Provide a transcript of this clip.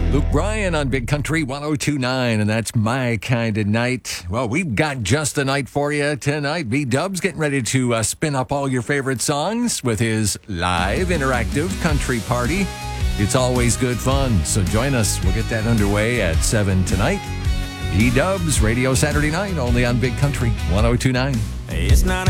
Luke Bryan on Big Country 1029, and that's My Kind of Night. Well, we've got just the night for you tonight. B-Dub's getting ready to spin up all your favorite songs with his live interactive country party. It's always good fun, so join us. We'll get that underway at 7 tonight. B-Dub's Radio Saturday Night, only on Big Country 1029. It's not